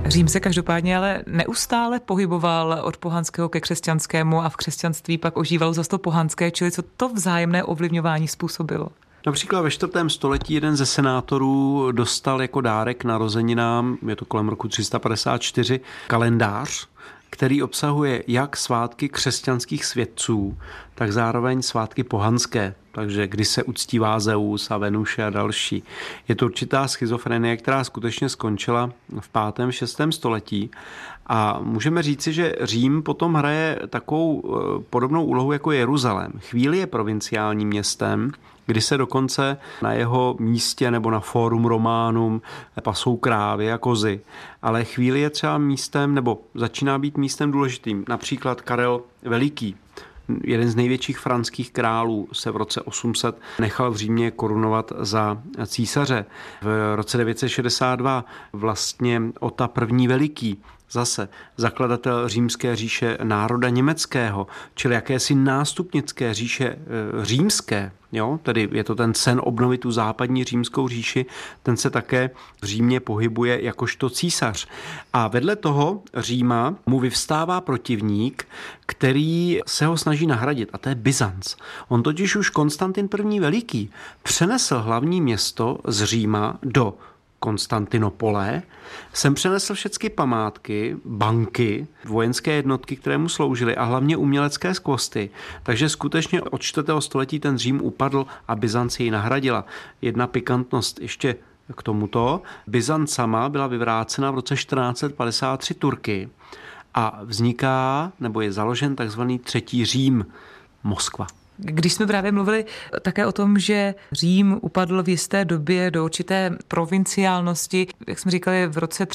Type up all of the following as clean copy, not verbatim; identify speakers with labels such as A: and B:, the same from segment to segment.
A: Řím se každopádně ale neustále pohyboval od pohanského ke křesťanskému a v křesťanství pak ožívalo zase to pohanské, čili co to vzájemné ovlivňování způsobilo?
B: Například ve 4. století jeden ze senátorů dostal jako dárek narozeninám, je to kolem roku 354, kalendář, který obsahuje jak svátky křesťanských světců, tak zároveň svátky pohanské, takže kdy se uctívá Zeus a Venuše a další. Je to určitá schizofrenie, která skutečně skončila v 5. 6. století a můžeme říci, že Řím potom hraje takovou podobnou úlohu jako Jeruzalém. Chvíli je provinciálním městem, kdy se dokonce na jeho místě nebo na Forum Romanum pasou krávy a kozy. Ale chvíli je třeba místem, nebo začíná být místem důležitým. Například Karel Veliký, jeden z největších franských králů, se v roce 800 nechal v Římě korunovat za císaře. V roce 962 vlastně Ota I. Veliký, zase zakladatel římské říše národa německého, čili jakési nástupnické říše římské, jo? Tedy je to ten sen obnovit tu západní římskou říši, ten se také v Římě pohybuje jakožto císař. A vedle toho Říma mu vyvstává protivník, který se ho snaží nahradit, a to je Byzanc. On totiž už Konstantin I. Veliký přenesl hlavní město z Říma do Konstantinopole, sem přenesl všechny památky, banky, vojenské jednotky, které mu sloužily a hlavně umělecké skvosty. Takže skutečně od 4. století ten Řím upadl a Byzanc jej nahradila. Jedna pikantnost ještě k tomuto. Byzanc sama byla vyvrácena v roce 1453 Turky a vzniká, nebo je založen takzvaný třetí Řím, Moskva.
A: Když jsme právě mluvili také o tom, že Řím upadl v jisté době do určité provinciálnosti, jak jsme říkali, v roce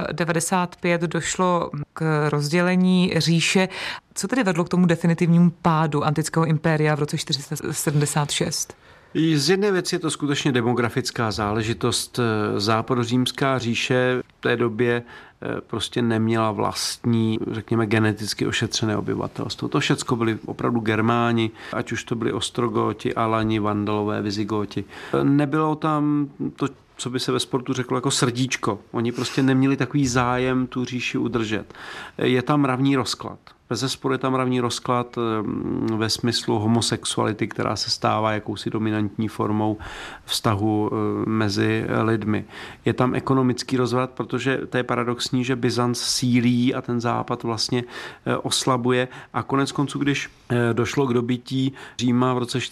A: 395 došlo k rozdělení říše. Co tedy vedlo k tomu definitivnímu pádu antického impéria v roce 476?
B: Z jedné věci je to skutečně demografická záležitost. Západořímská říše v té době prostě neměla vlastní, řekněme, geneticky ošetřené obyvatelstvo. To všecko byli opravdu Germáni, ať už to byli Ostrogoti, Alani, Vandalové, Vizigoti. Nebylo tam to, co by se ve sportu řeklo jako srdíčko. Oni prostě neměli takový zájem tu říši udržet. Je tam mravní rozklad. Bezesporu je tam mravní rozklad ve smyslu homosexuality, která se stává jakousi dominantní formou vztahu mezi lidmi. Je tam ekonomický rozvrat, protože to je paradoxní, že Byzanc sílí a ten západ vlastně oslabuje. A konec konců, když došlo k dobytí Říma v roce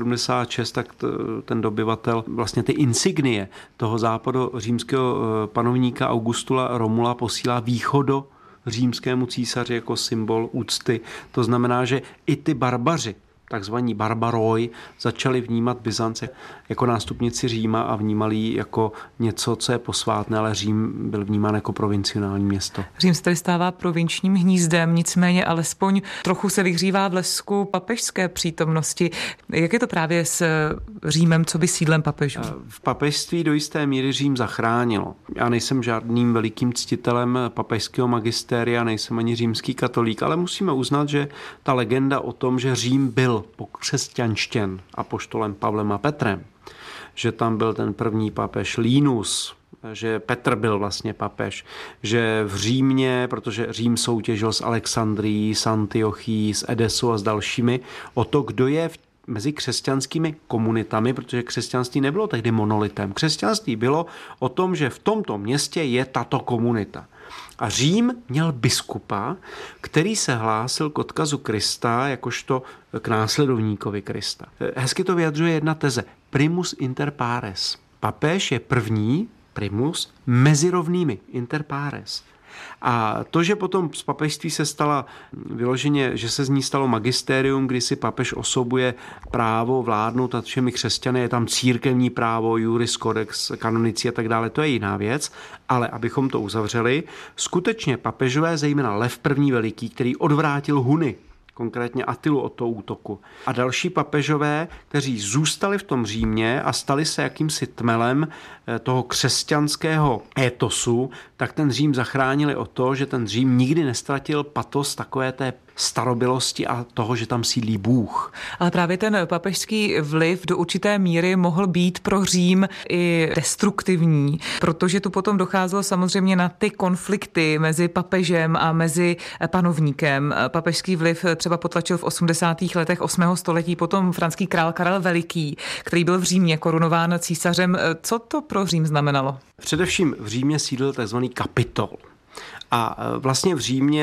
B: 476, tak ten dobyvatel vlastně ty insignie toho západořímského panovníka Augustula Romula posílá východo římskému císaři jako symbol úcty. To znamená, že i ty barbaři, takzvaní barbaroj, začali vnímat Byzance jako nástupnici Říma a vnímali ji jako něco, co je posvátné, ale Řím byl vnímán jako provincionální město.
A: Řím se tady stává provinčním hnízdem, nicméně alespoň trochu se vyhřívá v lesku papežské přítomnosti. Jak je to právě s Římem, co by sídlem papežů?
B: V papežství do jisté míry Řím zachránilo. Já nejsem žádným velikým ctitelem papežského magistéria, nejsem ani římský katolík, ale musíme uznat, že ta legenda o tom, že Řím byl pokřesťanštěn apoštolem Pavlem a Petrem, že tam byl ten první papež Linus, že Petr byl vlastně papež, že v Římě, protože Řím soutěžil s Alexandrií, s Antiochií, s Edesou a s dalšími, o to, kdo je mezi křesťanskými komunitami, protože křesťanství nebylo tehdy monolitem. Křesťanství bylo o tom, že v tomto městě je tato komunita. A Řím měl biskupa, který se hlásil k odkazu Krista jakožto k následovníkovi Krista. Hezky to vyjadřuje jedna teze. Primus inter pares. Papež je první, primus, mezi rovnými, inter pares. A to, že potom z papežství se stala vyloženě, že se z ní stalo magistérium, kdy si papež osobuje právo vládnout nad všemi křesťany, je tam církevní právo, juris codex, kanonici a tak dále, to je jiná věc, ale abychom to uzavřeli, skutečně papežové, zejména Lev I. Veliký, který odvrátil Huny, konkrétně Attilu od toho útoku. A další papežové, kteří zůstali v tom Římě a stali se jakýmsi tmelem toho křesťanského étosu, tak ten Řím zachránili o to, že ten Řím nikdy nestratil patos takové té starobylosti a toho, že tam sídlí Bůh.
A: Ale právě ten papežský vliv do určité míry mohl být pro Řím i destruktivní, protože tu potom docházelo samozřejmě na ty konflikty mezi papežem a mezi panovníkem. Papežský vliv třeba potlačil v 80. letech 8. století potom franský král Karel Veliký, který byl v Římě korunován císařem. Co to pro Řím znamenalo?
B: Především v Římě sídlil tzv. Kapitol. A vlastně v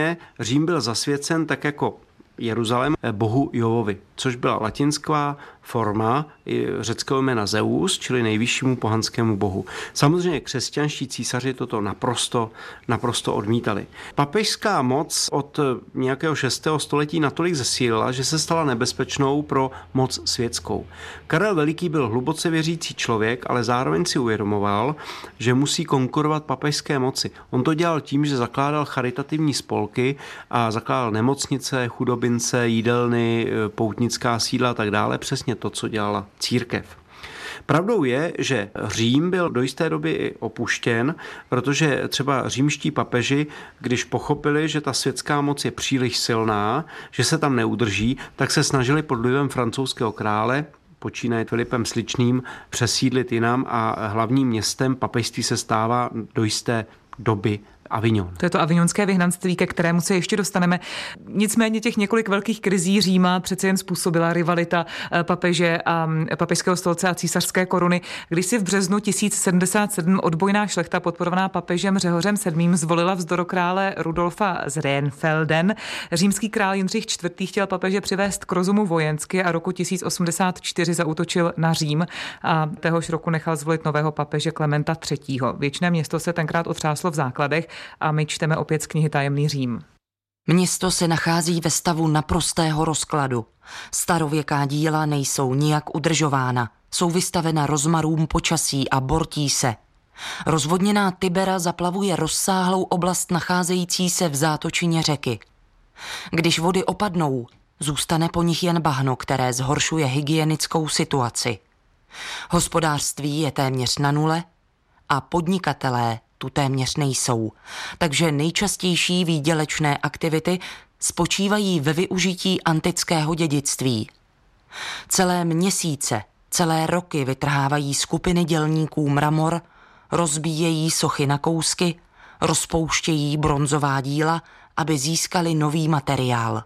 B: Řím byl zasvěcen tak jako Jeruzalém bohu Jovovi, což byla latinská forma řeckého jména Zeus, čili nejvyššímu pohanskému bohu. Samozřejmě křesťanští císaři toto naprosto odmítali. Papežská moc od nějakého 6. století natolik zesílila, že se stala nebezpečnou pro moc světskou. Karel Veliký byl hluboce věřící člověk, ale zároveň si uvědomoval, že musí konkurovat papežské moci. On to dělal tím, že zakládal charitativní spolky a zakládal nemocnice, chudobince, jídelny, poutnická sídla a tak dále, přesně to, co dělala církev. Pravdou je, že Řím byl do jisté doby i opuštěn, protože třeba římští papeži, když pochopili, že ta světská moc je příliš silná, že se tam neudrží, tak se snažili pod vlivem francouzského krále, počínaje Filipem Sličným, přesídlit jinam a hlavním městem papežství se stává do jisté doby Avignon.
A: To je to avignonské vyhnanství, ke kterému se ještě dostaneme. Nicméně těch několik velkých krizí Říma přece jen způsobila rivalita papeže a papežského stolce a císařské koruny. Když si v březnu 1077 odbojná šlechta podporovaná papežem Řehořem VII. Zvolila vzdorokrále Rudolfa z Rheinfelden, římský král Jindřich IV. Chtěl papeže přivést k rozumu vojensky a roku 1084 zaútočil na Řím a téhož roku nechal zvolit nového papeže Klementa III. Věčné město se tenkrát otřáslo v základech a my čteme opět z knihy Tajemný Řím.
C: Město se nachází ve stavu naprostého rozkladu. Starověká díla nejsou nijak udržována, jsou vystavena rozmarům počasí a bortí se. Rozvodněná Tibera zaplavuje rozsáhlou oblast nacházející se v zátočině řeky. Když vody opadnou, zůstane po nich jen bahno, které zhoršuje hygienickou situaci. Hospodářství je téměř na nule a podnikatelé tu téměř nejsou, takže nejčastější výdělečné aktivity spočívají ve využití antického dědictví. Celé měsíce, celé roky vytrhávají skupiny dělníků mramor, rozbíjejí sochy na kousky, rozpouštějí bronzová díla, aby získali nový materiál.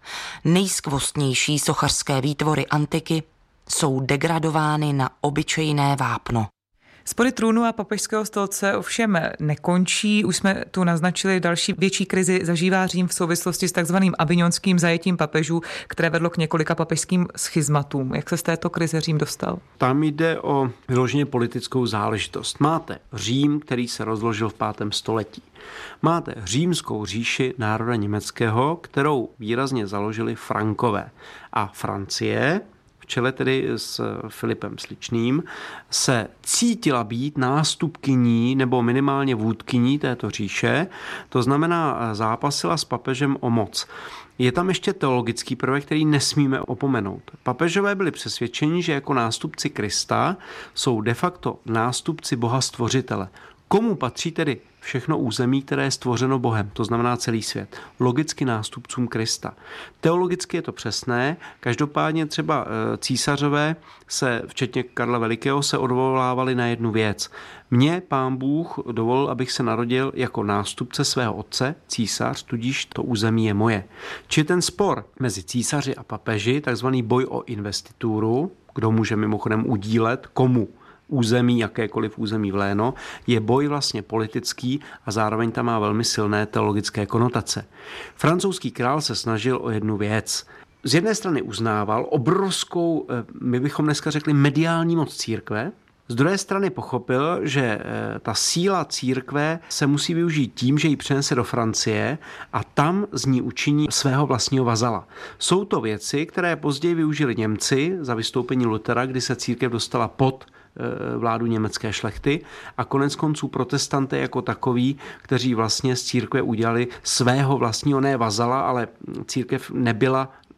C: Nejskvostnější sochařské výtvory antiky jsou degradovány na obyčejné vápno.
A: Spory trůnu a papežského stolce ovšem nekončí. Už jsme tu naznačili, další větší krizi zažívá Řím v souvislosti s takzvaným avignonským zajetím papežů, které vedlo k několika papežským schizmatům. Jak se z této krize Řím dostal?
B: Tam jde o vyloženě politickou záležitost. Máte Řím, který se rozložil v 5. století. Máte římskou říši národa německého, kterou výrazně založili Frankové. A Francie, v čele tedy s Filipem Sličným, se cítila být nástupkyní nebo minimálně vůdkyní této říše, to znamená zápasila s papežem o moc. Je tam ještě teologický prvek, který nesmíme opomenout. Papežové byli přesvědčeni, že jako nástupci Krista jsou de facto nástupci Boha Stvořitele. Komu patří tedy všechno území, které je stvořeno Bohem, to znamená celý svět? Logicky nástupcům Krista. Teologicky je to přesné, každopádně třeba císařové se, včetně Karla Velikého, se odvolávali na jednu věc. Mně Pán Bůh dovolil, abych se narodil jako nástupce svého otce, císař, tudíž to území je moje. Či ten spor mezi císaři a papeži, takzvaný boj o investituru, kdo může mimochodem udílet, komu území, jakékoliv území vléno, je boj vlastně politický a zároveň tam má velmi silné teologické konotace. Francouzský král se snažil o jednu věc. Z jedné strany uznával obrovskou, my bychom dneska řekli, mediální moc církve, z druhé strany pochopil, že ta síla církve se musí využít tím, že ji přenese do Francie a tam z ní učiní svého vlastního vazala. Jsou to věci, které později využili Němci za vystoupení Luthera, kdy se církev dostala pod vládu německé šlechty a konec konců protestanté jako takoví, kteří vlastně z církve udělali svého vlastního ne vazala, ale církev nebyla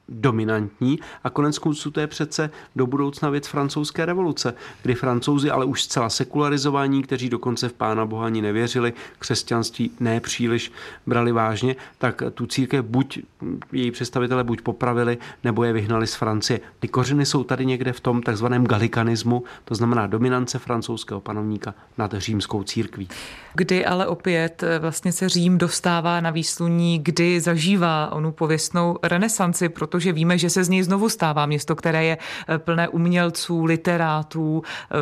B: dominantní a koneckonců to je přece do budoucna věc francouzské revoluce, kdy Francouzi, ale už zcela sekularizovaní, kteří dokonce v Pána Boha ani nevěřili, křesťanství nepříliš brali vážně, tak tu církev buď její představitelé buď popravili, nebo je vyhnali z Francie. Ty kořeny jsou tady někde v tom takzvaném galikanismu, to znamená dominance francouzského panovníka nad římskou církví.
A: Kdy ale opět vlastně se Řím dostává na výsluní, kdy zažívá onu pověstnou renesanci, protože víme, že se z něj znovu stává město, které je plné umělců, literátů,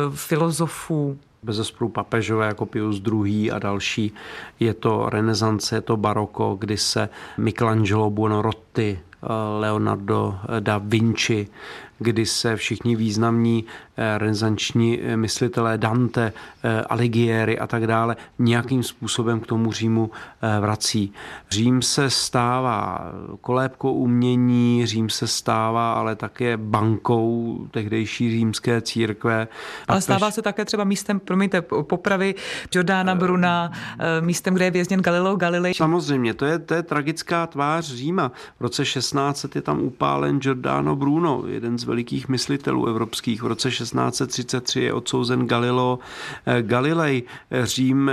A: filozofů.
B: Bezesporu papežové jako Pius II. A další. Je to renesance, je to baroko, kdy se Michelangelo Buonarroti, Leonardo da Vinci, kdy se všichni významní renesanční myslitelé Dante, Alighieri a tak dále nějakým způsobem k tomu Římu vrací. Řím se stává kolébkou umění, Řím se stává ale také bankou tehdejší římské církve.
A: Ale stává se také třeba místem, popravy Giordana Bruna, místem, kde je vězněn Galileo Galilei.
B: Samozřejmě, to je tragická tvář Říma. V roce 1600 je tam upálen Giordano Bruno, jeden z velikých myslitelů evropských. V roce 1633 je odsouzen Galileo Galilei. Řím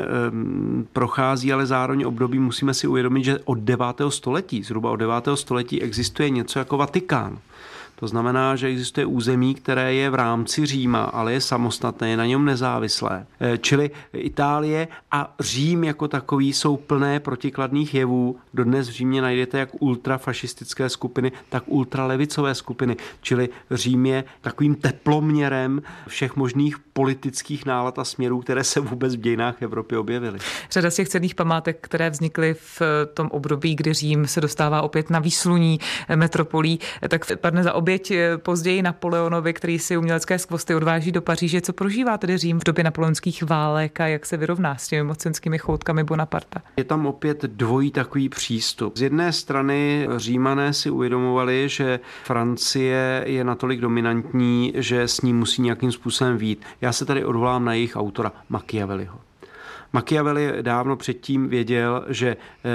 B: prochází ale zároveň období, musíme si uvědomit, že od 9. století, zhruba od 9. století existuje něco jako Vatikán. To znamená, že existuje území, které je v rámci Říma, ale je samostatné, je na něm nezávislé. Čili Itálie a Řím jako takový jsou plné protikladných jevů. Dodnes v Římě najdete jak ultrafašistické skupiny, tak ultralevicové skupiny. Čili Řím je takovým teploměrem všech možných politických nálad a směrů, které se vůbec v dějinách Evropy objevily.
A: Řada z těch cenných památek, které vznikly v tom období, kdy Řím se dostává opět na výsluní metropolí, tak padne za oběť později Napoleonovi, který si umělecké skvosty odváží do Paříže. Co prožívá tedy Řím v době napoleonských válek a jak se vyrovná s těmi mocenskými choutkami Bonaparta?
B: Je tam opět dvojí takový přístup. Z jedné strany Římané si uvědomovali, že Francie je natolik dominantní, že s ní musí nějakým způsobem vyjít. Já se tady odvolám na jejich autora Machiavelliho. Machiavelli dávno předtím věděl, že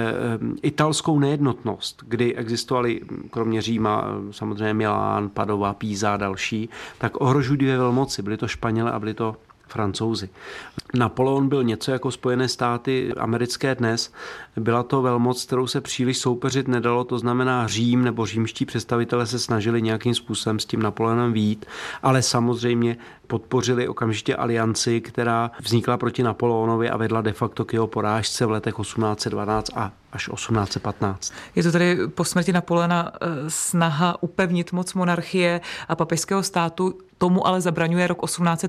B: italskou nejednotnost, kdy existovaly kromě Říma samozřejmě Milán, Padova, Písa a další, tak ohrožují dvě velmoci. Byly to Španělé a byli to Francouzi. Napoleon byl něco jako Spojené státy americké dnes. Byla to velmoc, kterou se příliš soupeřit nedalo, to znamená Řím nebo římští představitelé se snažili nějakým způsobem s tím Napoleonem vyjít, ale samozřejmě podpořili okamžitě alianci, která vznikla proti Napoleonovi a vedla de facto k jeho porážce v letech 1812 a až 1815.
A: Je to tedy po smrti Napoleona snaha upevnit moc monarchie a papežského státu. Tomu ale zabraňuje rok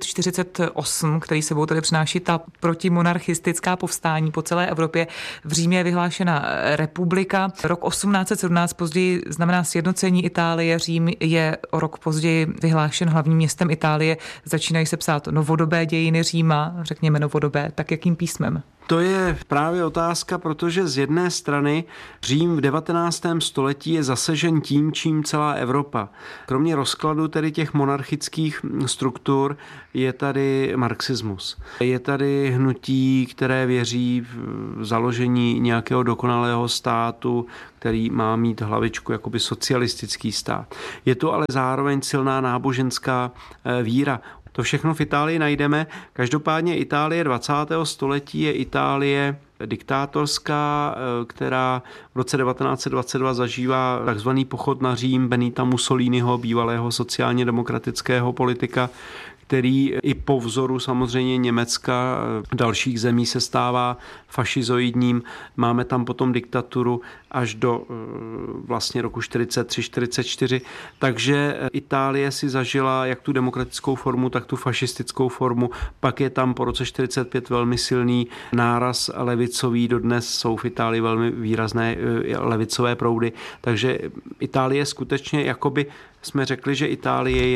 A: 1848, který sebou tedy přináší ta protimonarchistická povstání po celé Evropě. V Římě je vyhlášena republika. Rok 1817 později znamená sjednocení Itálie. Řím je o rok později vyhlášen hlavním městem Itálie. Začínají se psát novodobé dějiny Říma, řekněme novodobé, tak jakým písmem?
B: To je právě otázka, protože z jedné strany Řím v 19. století je zasežen tím, čím celá Evropa. Kromě rozkladu tedy těch monarchických struktur je tady marxismus. Je tady hnutí, které věří v založení nějakého dokonalého státu, který má mít hlavičku jakoby socialistický stát. Je to ale zároveň silná náboženská víra. To všechno v Itálii najdeme. Každopádně Itálie 20. století je Itálie diktátorská, která v roce 1922 zažívá takzvaný pochod na Řím Benita Mussoliniho, bývalého sociálně demokratického politika, který i po vzoru samozřejmě Německa dalších zemí se stává fašizoidním. Máme tam potom diktaturu až do vlastně roku 43-44. Takže Itálie si zažila jak tu demokratickou formu, tak tu fašistickou formu. Pak je tam po roce 45 velmi silný náraz levicový. Dodnes jsou v Itálii velmi výrazné levicové proudy. Takže Itálie skutečně, jakoby jsme řekli, že Itálie je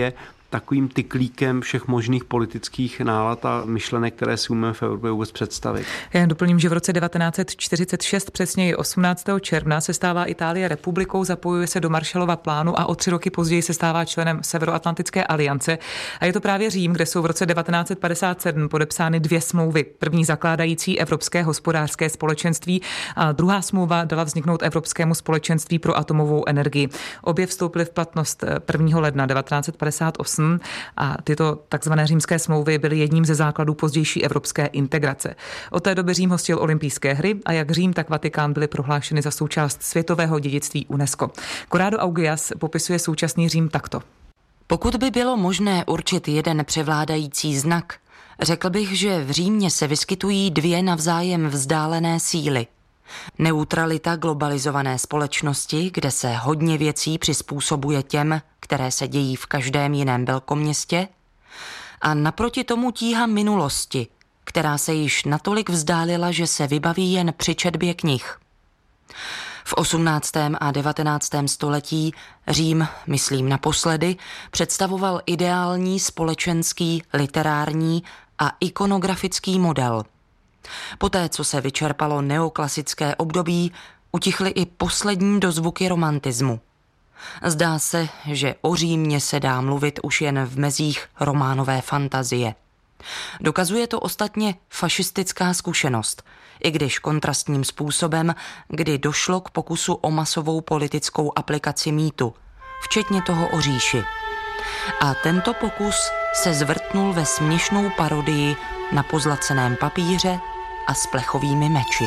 B: takovým tyklíkem všech možných politických nálad a myšlenek, které si umíme v Evropě vůbec představit.
A: Já jen doplním, že v roce 1946, přesněji 18. června, se stává Itálie republikou, zapojuje se do Marshallova plánu a o 3 roky později se stává členem Severoatlantické aliance. A je to právě Řím, kde jsou v roce 1957 podepsány 2 smlouvy. První zakládající Evropské hospodářské společenství a druhá smlouva dala vzniknout Evropskému společenství pro atomovou energii. Obě vstoupily v platnost 1. ledna 1958 a tyto takzvané římské smlouvy byly jedním ze základů pozdější evropské integrace. Od té doby Řím hostil olympijské hry a jak Řím, tak Vatikán byly prohlášeny za součást světového dědictví UNESCO. Corrado Augias popisuje současný Řím takto.
C: Pokud by bylo možné určit jeden převládající znak, řekl bych, že v Římě se vyskytují 2 navzájem vzdálené síly. Neutralita globalizované společnosti, kde se hodně věcí přizpůsobuje těm, které se dějí v každém jiném velkoměstě, a naproti tomu tíha minulosti, která se již natolik vzdálila, že se vybaví jen při četbě knih. V 18. a 19. století Řím, myslím naposledy, představoval ideální společenský, literární a ikonografický model. Poté, co se vyčerpalo neoklasické období, utichly i poslední dozvuky romantismu. Zdá se, že o Římě se dá mluvit už jen v mezích románové fantazie. Dokazuje to ostatně fašistická zkušenost, i když kontrastním způsobem, kdy došlo k pokusu o masovou politickou aplikaci mýtu, včetně toho o říši. A tento pokus se zvrtnul ve směšnou parodii na pozlaceném papíře a s plechovými meči.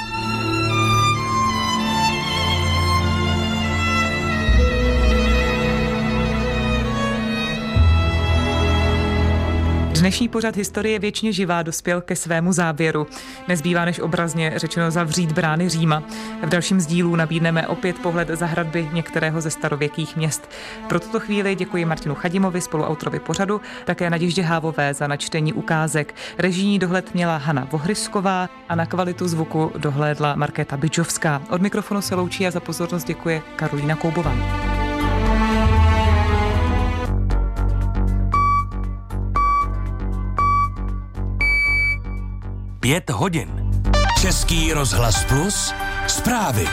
A: Dnešní pořad Historie věčně živá dospěl ke svému závěru. Nezbývá než obrazně řečeno zavřít brány Říma. V dalším z dílů nabídneme opět pohled za hradby některého ze starověkých měst. Pro tuto chvíli děkuji Martinu Chadimovi, spoluautorovi pořadu, také Naděždě Hávové za načtení ukázek. Režijní dohled měla Hana Vohrysková a na kvalitu zvuku dohlédla Markéta Bydžovská. Od mikrofonu se loučí a za pozornost děkuje Karolína Koubová.
D: 5 hodin. Český rozhlas Plus, zprávy.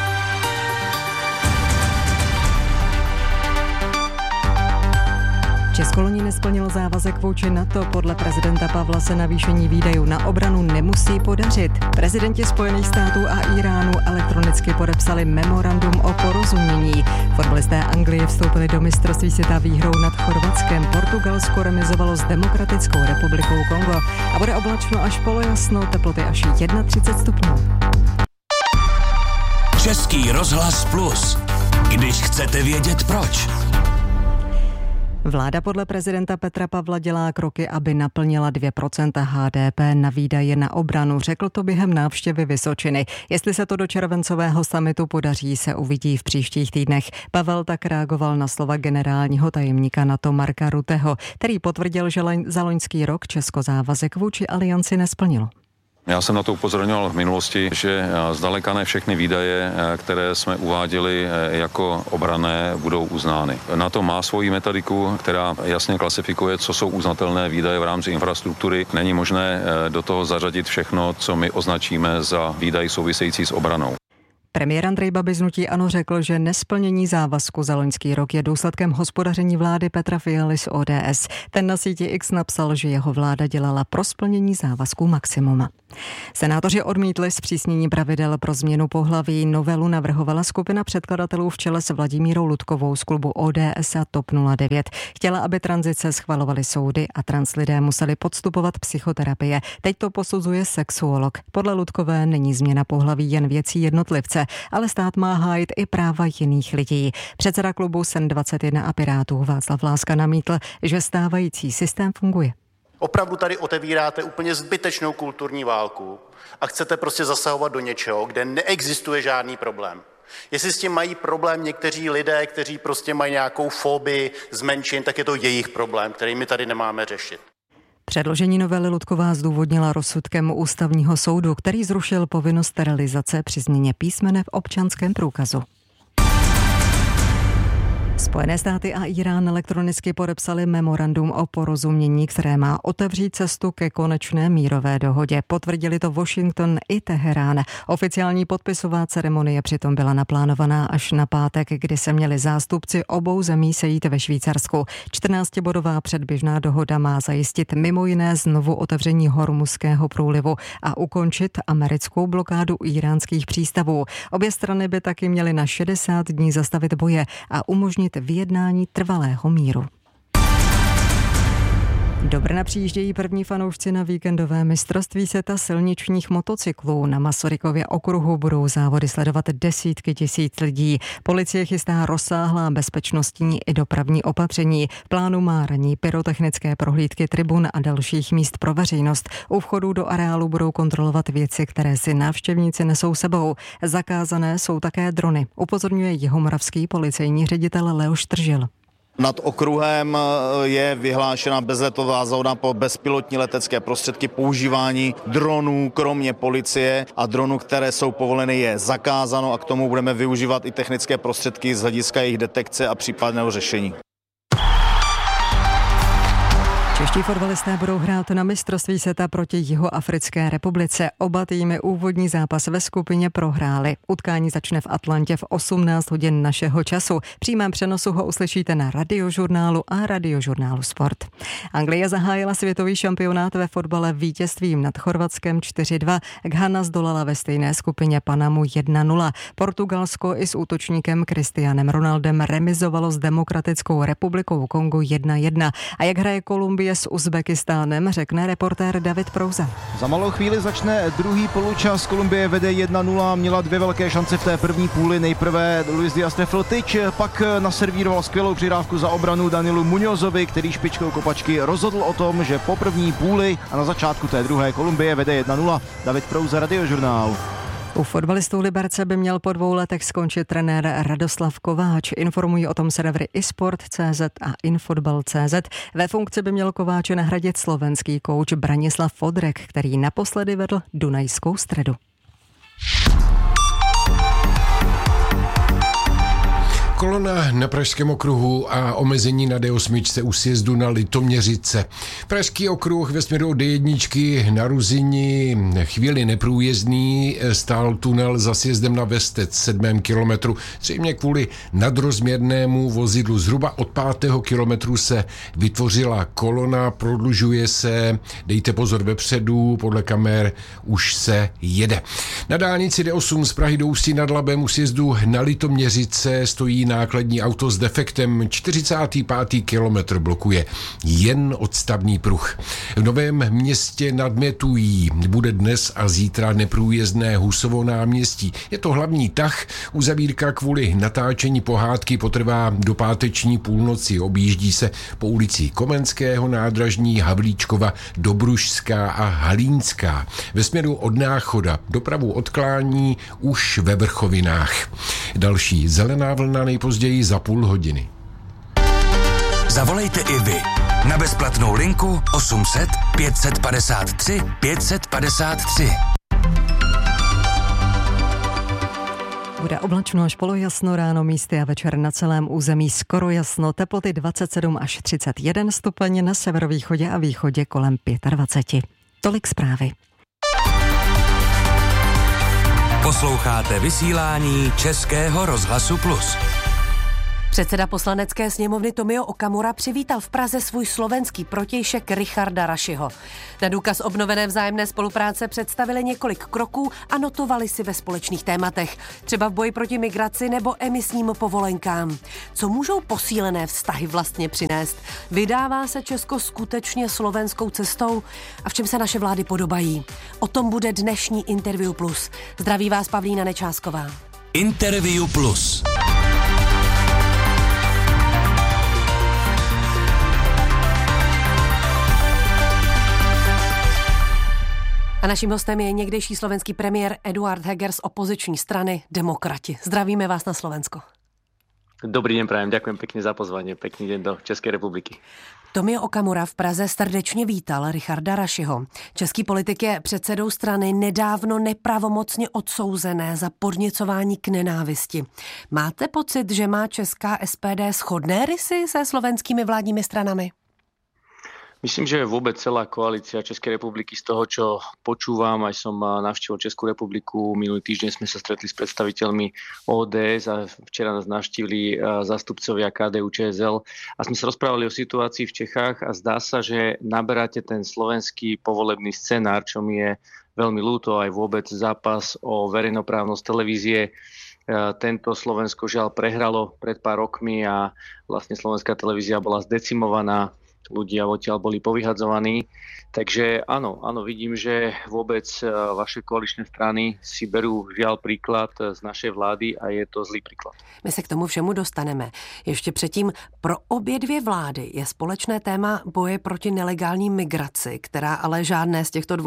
E: Česko loni nesplnilo závazek vůči NATO. Podle prezidenta Pavla se navýšení výdajů na obranu nemusí podařit. Prezidenti Spojených států a Iránu elektronicky podepsali memorandum o porozumění. Fotbalisté Anglie vstoupili do mistrovství světa výhrou nad Chorvatskem. Portugalsko remizovalo s Demokratickou republikou Kongo a bude oblačno až polojasno, teploty až 31 stupňů.
D: Český rozhlas Plus. Když chcete vědět proč.
E: Vláda podle prezidenta Petra Pavla dělá kroky, aby naplnila 2% HDP na výdaje na obranu. Řekl to během návštěvy Vysočiny. Jestli se to do červencového summitu podaří, se uvidí v příštích týdnech. Pavel tak reagoval na slova generálního tajemníka NATO Marka Rutteho, který potvrdil, že za loňský rok Česko závazek vůči alianci nesplnilo.
F: Já jsem na to upozorňoval v minulosti, že zdaleka ne všechny výdaje, které jsme uváděli jako obranné, budou uznány. NATO má svoji metodiku, která jasně klasifikuje, co jsou uznatelné výdaje v rámci infrastruktury. Není možné do toho zařadit všechno, co my označíme za výdaj související s obranou.
E: Premiér Andrej Babiš z hnutí ANO řekl, že nesplnění závazku za loňský rok je důsledkem hospodaření vlády Petra Fialy z ODS. Ten na síti X napsal, že jeho vláda dělala pro splnění závazků maximum. Senátoři odmítli zpřísnění pravidel pro změnu pohlaví. Novelu navrhovala skupina předkladatelů v čele s Vladimírou Ludkovou z klubu ODS a TOP 09. Chtěla, aby tranzice schvalovaly soudy a translidé museli podstupovat psychoterapie. Teď to posuzuje sexuolog. Podle Ludkové není změna pohlaví jen věcí jednotlivce, ale stát má hájit i práva jiných lidí. Předseda klubu SEN 21 a Pirátů Václav Láska namítl, že stávající systém funguje.
G: Opravdu tady otevíráte úplně zbytečnou kulturní válku a chcete prostě zasahovat do něčeho, kde neexistuje žádný problém. Jestli s tím mají problém někteří lidé, kteří prostě mají nějakou fobii z menšin, tak je to jejich problém, který my tady nemáme řešit.
E: Předložení novely Ludková zdůvodnila rozsudkem Ústavního soudu, který zrušil povinnost sterilizace při změně písmene v občanském průkazu. Spojené státy a Irán elektronicky podepsali memorandum o porozumění, které má otevřít cestu ke konečné mírové dohodě. Potvrdili to Washington i Teherán. Oficiální podpisová ceremonie přitom byla naplánovaná až na pátek, kdy se měli zástupci obou zemí sejít ve Švýcarsku. 14bodová předběžná dohoda má zajistit mimo jiné znovu otevření Hormuzského průlivu a ukončit americkou blokádu íránských přístavů. Obě strany by taky měly na 60 dní zastavit boje a umožnit vyjednání trvalého míru. Do Brna přijíždějí první fanoušci na víkendové mistrovství světa silničních motocyklů. Na Masarykově okruhu budou závody sledovat desítky tisíc lidí. Policie chystá rozsáhlá bezpečnostní i dopravní opatření. V plánu má ranní pyrotechnické prohlídky tribun a dalších míst pro veřejnost. U vchodu do areálu budou kontrolovat věci, které si návštěvníci nesou sebou. Zakázané jsou také drony, upozorňuje jihomoravský policejní ředitel Leoš Tržil.
H: Nad okruhem je vyhlášena bezletová zóna pro bezpilotní letecké prostředky. Používání dronů, kromě policie a dronů, které jsou povoleny, je zakázáno a k tomu budeme využívat i technické prostředky z hlediska jejich detekce a případného řešení.
E: Čeští fotbalisté budou hrát na mistrovství světa proti Jihoafrické republice. Oba týmy úvodní zápas ve skupině prohrály. Utkání začne v Atlantě v 18 hodin našeho času. V přímém přenosu ho uslyšíte na Radiožurnálu a Radiožurnálu Sport. Anglie zahájila světový šampionát ve fotbale vítězstvím nad Chorvatskem 4-2. Ghana zdolala ve stejné skupině Panamu 1-0. Portugalsko i s útočníkem Cristianem Ronaldem remizovalo s Demokratickou republikou Kongo 1-1. A jak hraje Kolumbie s Uzbekistánem, řekne reportér David Prouza.
I: Za malou chvíli začne druhý poločas. Kolumbie vede 1-0, měla dvě velké šance v té první půli. Nejprve Luis Díaz trefil tyč, pak naservíroval skvělou přidávku za obranu Danielu Muñozovi, který špičkou kopačky rozhodl o tom, že po první půli a na začátku té druhé Kolumbie vede 1-0. David Prouza, Radiožurnál.
E: U fotbalistů Liberce by měl po 2 letech skončit trenér Radoslav Kováč. Informují o tom servery iSport.cz a Infotbal.cz. Ve funkci by měl Kováče nahradit slovenský kouč Branislav Fodrek, který naposledy vedl Dunajskou Středu.
J: Kolona na Pražském okruhu a omezení na D8 u sjezdu na Litoměřice. Pražský okruh ve směru od D1 na Ruzini chvíli neprůjezdný, stál tunel za sjezdem na Vestec 7. kilometru, zřejmě kvůli nadrozměrnému vozidlu. Zhruba od 5. kilometru se vytvořila kolona, prodlužuje se, dejte pozor vepředu, podle kamer už se jede. Na dálnici D8 z Prahy do Ústí nad Labem u sjezdu na Litoměřice stojí nákladní auto s defektem. 45. kilometr blokuje jen odstavný pruh. V Novém Městě nad Metují bude dnes a zítra neprůjezdné Husovo náměstí. Je to hlavní tah, uzavírka kvůli natáčení pohádky potrvá do páteční půlnoci. Objíždí se po ulici Komenského nádražní, Havlíčkova, Dobrušská a Halínská. Ve směru od Náchoda dopravu odklání už ve Vrchovinách. Další zelená vlna nejpozději za půl hodiny.
D: Zavolejte i vy na bezplatnou linku 800 553 553.
E: Bude oblačno až polojasno, ráno místy a večer na celém území skoro jasno, teploty 27 až 31 stupňů, na severovýchodě a východě kolem 25. Tolik zprávy.
D: Posloucháte vysílání Českého rozhlasu Plus.
K: Předseda poslanecké sněmovny Tomio Okamura přivítal v Praze svůj slovenský protějšek Richarda Rašiho. Na důkaz obnovené vzájemné spolupráce představili několik kroků a notovali si ve společných tématech, třeba v boji proti migraci nebo emisním povolenkám. Co můžou posílené vztahy vlastně přinést? Vydává se Česko skutečně slovenskou cestou? A v čem se naše vlády podobají? O tom bude dnešní Interview Plus. Zdraví vás Pavlína Nečásková.
D: Interview Plus.
K: A naším hostem je někdejší slovenský premiér Eduard Heger z opoziční strany Demokrati. Zdravíme vás na Slovensko.
L: Dobrý deň prajem, ďakujem pekne za pozvanie. Pekný deň do České republiky.
K: Tomio Okamura v Praze srdečně vítal Richarda Rašiho. Český politik je předsedou strany nedávno nepravomocně odsouzené za podněcování k nenávisti. Máte pocit, že má česká SPD shodné rysy se slovenskými vládními stranami?
L: Myslím, že vôbec celá koalícia Českej republiky z toho, čo počúvam, aj som navštívil Českú republiku, minulý týždeň sme sa stretli s predstaviteľmi ODS a včera nás navštívili zástupcovia KDU-ČSL a sme sa rozprávali o situácii v Čechách a zdá sa, že naberáte ten slovenský povolebný scenár, čo mi je veľmi ľúto, aj vôbec zápas o verejnoprávnosť televízie. Tento Slovensko žiaľ prehralo pred pár rokmi a vlastne slovenská televízia bola zdecimovaná, ľudia odtiaľ boli povyhadzovaní. Takže áno, vidím, že vôbec vaše koaličné strany si berú žiaľ príklad z našej vlády a je to zlý príklad.
K: My se k tomu všemu dostaneme. Ještě předtím, pro obě dvě vlády je společné téma boje proti nelegální migraci, která ale žádné z těchto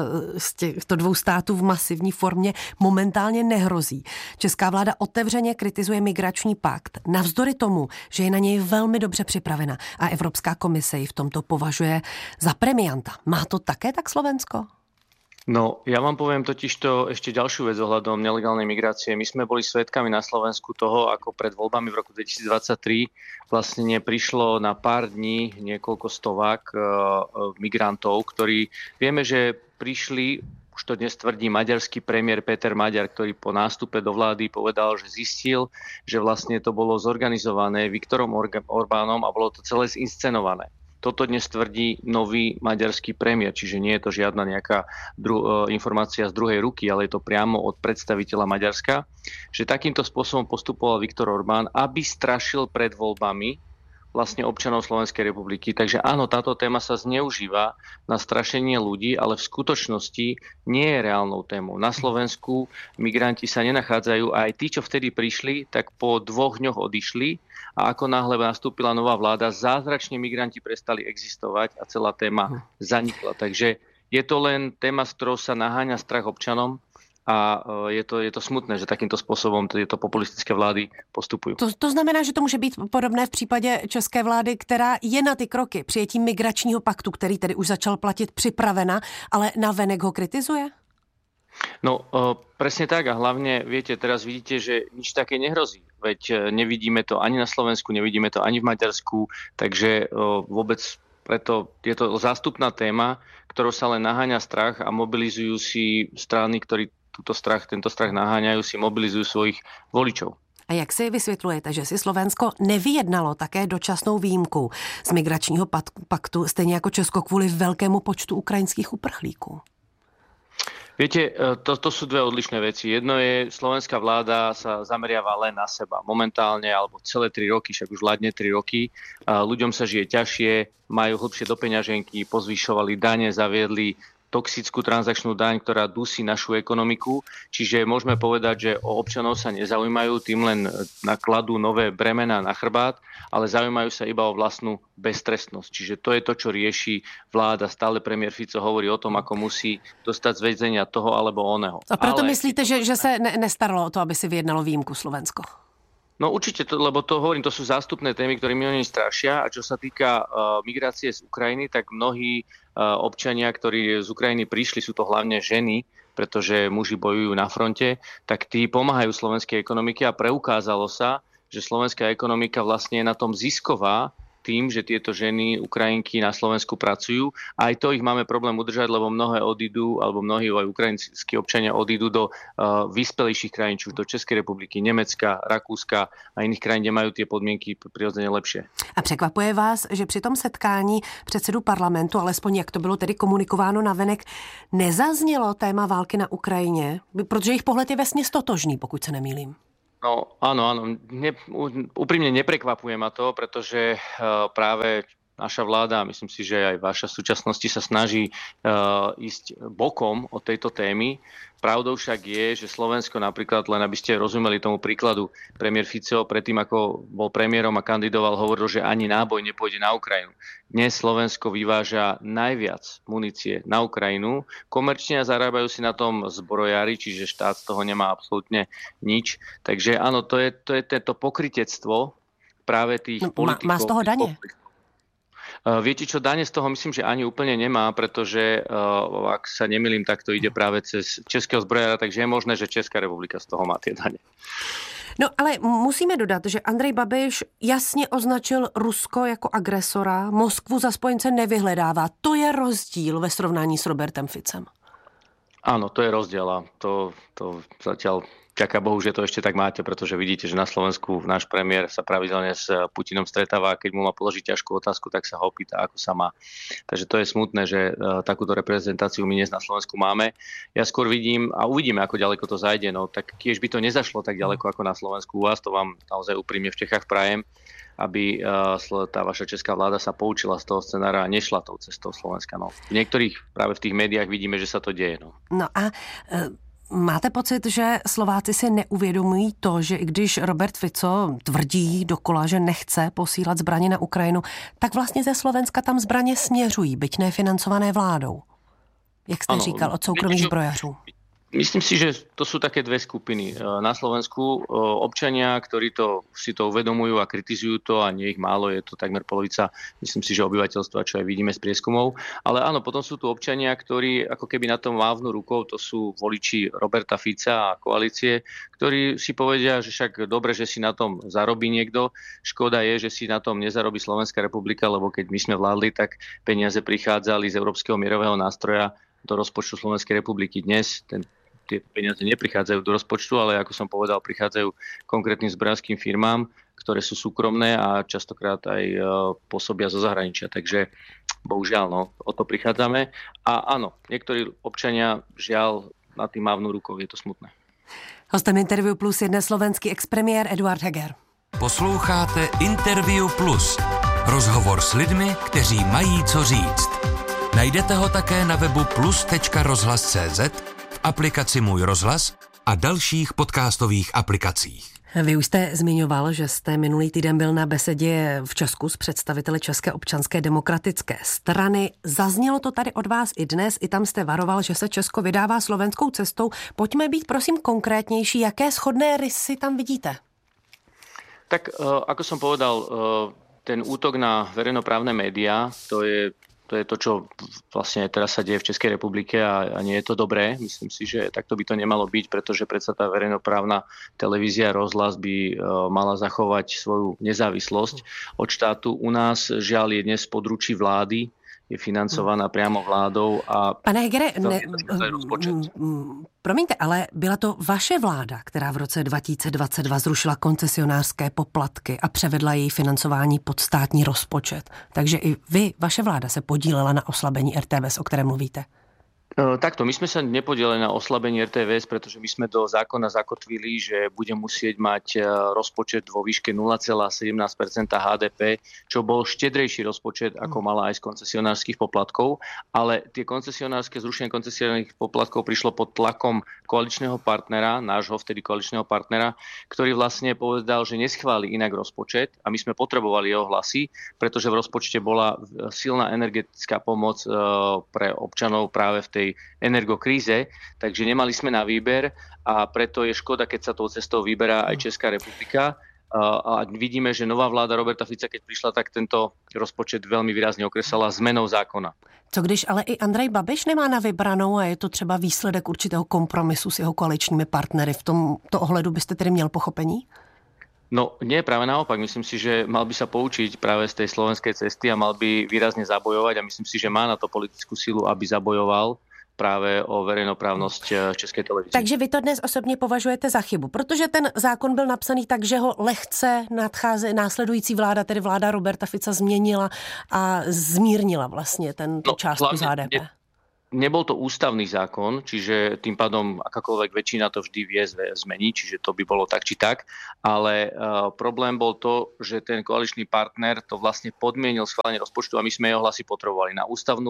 K: dvou států v masivní formě momentálně nehrozí. Česká vláda otevřeně kritizuje migrační pakt, navzdory tomu, že je na něj velmi dobře připravena a Evropská komise ji v tomto považuje za premianta. Má to také tak Slovensko?
L: No, ja vám poviem totižto ešte ďalšiu vec ohľadom nelegálnej migrácie. My sme boli svedkami na Slovensku toho, ako pred voľbami v roku 2023 vlastne prišlo na pár dní niekoľko stovák migrantov, ktorí vieme, že prišli, už to dnes tvrdí maďarský premiér Peter Maďar, ktorý po nástupe do vlády povedal, že zistil, že vlastne to bolo zorganizované Viktorom Orbánom a bolo to celé zinscenované. Toto dnes tvrdí nový maďarský premiér, čiže nie je to žiadna nejaká informácia z druhej ruky, ale je to priamo od predstaviteľa Maďarska, že takýmto spôsobom postupoval Viktor Orbán, aby strašil pred voľbami vlastne občanov Slovenskej republiky. Takže áno, táto téma sa zneužíva na strašenie ľudí, ale v skutočnosti nie je reálnou témou. Na Slovensku migranti sa nenachádzajú a aj tí, čo vtedy prišli, tak po 2 dňoch odišli a ako náhle nastúpila nová vláda, zázračne migranti prestali existovať a celá téma zanikla. Takže je to len téma, s ktorou sa naháňa strach občanom. A je to smutné, že takýmto způsobem tyto populistické vlády postupují.
K: To znamená, že to může být podobné v případě české vlády, která je na ty kroky přijetím migračního paktu, který tedy už začal platit, připravena, ale navenek ho kritizuje?
L: No, presne tak a hlavne, viete, teraz vidíte, že nič také nehrozí. Veď nevidíme to ani na Slovensku, nevidíme to ani v Maďarsku, takže vôbec preto je to zástupná téma, ktorou sa len naháňa strach a mobilizujú si strany, ktorí tento strach naháňajú, si mobilizujú svojich voličov.
K: A jak si vysvětlujete, že si Slovensko nevyjednalo také dočasnou výjimku z migračního paktu, stejně jako Česko kvůli velkému počtu ukrajinských uprchlíků?
L: Viete, to sú dve odlišné veci. Jedno je, slovenská vláda sa zameriava len na seba. Momentálne, alebo celé 3 roky, však už vládne 3 roky. Ľuďom sa žije ťažšie, majú hlbšie do peňaženky, pozvyšovali dane, zaviedli toxickú transakčnú daň, ktorá dusí našu ekonomiku. Čiže môžeme povedať, že o občanov sa nezaujímajú, tým len nakladú nové bremená na chrbát, ale zaujímajú sa iba o vlastnú beztrestnosť. Čiže to je to, čo rieši vláda. Stále premiér Fico hovorí o tom, ako musí dostať z väzenia toho alebo oného.
K: A proto myslíte, že se nestaralo o to, aby si vyjednalo výjimku Slovensko?
L: No určite, lebo to hovorím, to sú zástupné témy, ktorými oni strašia. A čo sa týka migrácie z Ukrajiny, tak mnohí občania, ktorí z Ukrajiny prišli, sú to hlavne ženy, pretože muži bojujú na fronte, tak tí pomáhajú slovenskej ekonomike a preukázalo sa, že slovenská ekonomika vlastne je na tom zisková tým, že tieto ženy, Ukrajinky na Slovensku pracujú. A aj to ich máme problém udržať, lebo mnohé odídu, alebo mnohí aj ukrajinskí občania odídu do vyspelejších krajín, či do Českej republiky, Nemecka, Rakúska a iných krajín, kde majú tie podmienky prirodzene lepšie.
K: A překvapuje vás, že při tom setkání předsedu parlamentu, alespoň jak to bylo tedy komunikováno navenek, nezaznělo téma války na Ukrajině? Protože jejich pohled je vesměs totožný, pokud se nemýlím.
L: No áno, úprimne neprekvapuje ma to, pretože práve naša vláda, a myslím si, že aj vaša v súčasnosti sa snaží ísť bokom od tejto témy. Pravdou však je, že Slovensko napríklad, len aby ste rozumeli tomu príkladu, premiér Fico predtým, ako bol premiérom a kandidoval, hovoril, že ani náboj nepôjde na Ukrajinu. Dnes Slovensko vyváža najviac munície na Ukrajinu. Komerčne zarábajú si na tom zbrojári, čiže štát z toho nemá absolútne nič. Takže áno, to je tento pokrytectvo práve tých politikov.
K: Má z toho dane?
L: Viete čo, dane z toho myslím, že ani úplne nemá, pretože ak sa nemýlim, tak to ide práve cez českého zbrojára, takže je možné, že Česká republika z toho má tie dane.
K: No ale musíme dodat, že Andrej Babiš jasně označil Rusko jako agresora, Moskvu za spojence nevyhledává. To je rozdíl ve srovnání s Robertem Ficem.
L: Áno, to je rozdiel a to zatiaľ ďaká Bohu, že to ešte tak máte, pretože vidíte, že na Slovensku náš premiér sa pravidelne s Putinom stretáva a keď mu má položiť ťažkú otázku, tak sa ho pýta, ako sa má. Takže to je smutné, že takúto reprezentáciu my dnes na Slovensku máme. Ja skôr vidím a uvidíme, ako ďaleko to zajde. No tak keď by to nezašlo tak ďaleko ako na Slovensku u vás, to vám naozaj úprimne v Čechách prajem, aby tá vaša česká vláda sa poučila z toho scenára a nešla tou cestou Slovenska. No. V niektorých práve v tých médiách vidíme, že sa to deje.
K: No a máte pocit, že Slováci si neuvědomují to, že i když Robert Fico tvrdí dokola, že nechce posílat zbraně na Ukrajinu, tak vlastně ze Slovenska tam zbraně směřují, byť nefinancované vládou? Jak jste říkal, od soukromých zbrojařů.
L: Myslím si, že to sú také dve skupiny. Na Slovensku občania, ktorí si to uvedomujú a kritizujú to, a nie ich málo, je to takmer polovica, myslím si, že obyvateľstva, čo aj vidíme z prieskumov. Ale áno, potom sú tu občania, ktorí ako keby na tom mávnu rukou, to sú voliči Roberta Fica a koalície, ktorí si povedia, že však dobre, že si na tom zarobí niekto. Škoda je, že si na tom nezarobí Slovenská republika, lebo keď my sme vládli, tak peniaze prichádzali z Európskeho mierového nástroja do rozpočtu Slovenskej republiky. Dnes tie peniaze neprichádzajú do rozpočtu, ale ako som povedal, prichádzajú konkrétnym zbrojárskym firmám, ktoré sú súkromné a častokrát aj pôsobia zo zahraničia. Takže bohužiaľ, o to prichádzame. A áno, niektorí občania žiaľ na tým mávnu rukou, je to smutné.
K: Hostem Interview Plus je dnes slovenský expremiér Eduard Heger.
D: Posloucháte Interview Plus. Rozhovor s lidmi, kteří mají co říct. Najdete ho také na webu plus.rozhlas.cz, v aplikaci Můj rozhlas a dalších podcastových aplikacích.
K: Vy už jste zmiňoval, že jste minulý týden byl na besedě v Česku s představiteli České občanské demokratické strany. Zaznělo to tady od vás i dnes, i tam jste varoval, že se Česko vydává slovenskou cestou. Pojďme být prosím konkrétnější, jaké shodné rysy tam vidíte?
L: Tak ako som povedal, ten útok na verejnoprávne médiá, to je to, čo vlastne teraz sa deje v Českej republike a nie je to dobré. Myslím si, že takto by to nemalo byť, pretože predsa tá verejnoprávna televízia, rozhlas by mala zachovať svoju nezávislosť od štátu. U nás žiaľ je dnes područí vlády, je financovaná priamo vládou a...
K: Pane Hegere, promiňte, ale byla to vaše vláda, která v roce 2022 zrušila koncesionářské poplatky a převedla její financování pod státní rozpočet. Takže i vy, vaše vláda se podílela na oslabení RTVS, o kterém mluvíte.
L: Takto, my sme sa nepodielali na oslabení RTVS, pretože my sme do zákona zakotvili, že bude musieť mať rozpočet vo výške 0,17% HDP, čo bol štedrejší rozpočet, ako mala aj z koncesionárskych poplatkov, ale tie zrušenie koncesionárnych poplatkov prišlo pod tlakom koaličného partnera, nášho vtedy koaličného partnera, ktorý vlastne povedal, že neschváli inak rozpočet a my sme potrebovali jeho hlasy, pretože v rozpočte bola silná energetická pomoc pre občanov práve v tej energokríze, takže nemali sme na výber a preto je škoda, keď sa tou cestou vyberá aj Česká republika. A vidíme, že nová vláda Roberta Fica, keď prišla, tak tento rozpočet veľmi výrazne okresala zmenou zákona.
K: Co když ale i Andrej Babiš nemá na vybranou a je to třeba výsledek určitého kompromisu s jeho koaličními partnery? V tomto ohledu byste tedy měl pochopení?
L: No nie, práve naopak. Myslím si, že mal by sa poučiť práve z tej slovenskej cesty a mal by výrazne zabojovať a myslím si, že má na to politickú silu, aby zabojoval právě o verejnoprávnosť České televize.
K: Takže vy to dnes osobně považujete za chybu, protože ten zákon byl napsaný tak, že ho lehce následující vláda, tedy vláda Roberta Fica, změnila a zmírnila vlastně ten částku z HDP.
L: Nebol to ústavný zákon, čiže tým pádom akákoľvek väčšina to vždy vie zmeniť, čiže to by bolo tak či tak, ale problém bol to, že ten koaličný partner to vlastne podmienil schválenie rozpočtu a my sme jeho hlasy potrebovali. Na